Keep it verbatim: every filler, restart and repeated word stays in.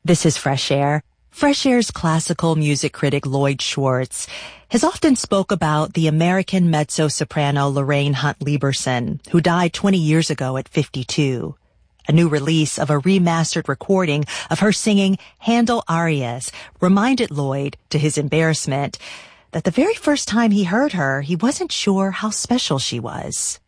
This is Fresh Air. Fresh Air's classical music critic Lloyd Schwartz has often spoke about the American mezzo-soprano Lorraine Hunt Lieberson, who died twenty years ago at fifty-two. A new release of a remastered recording of her singing Handel arias reminded Lloyd, to his embarrassment, that the very first time he heard her, he wasn't sure how special she was.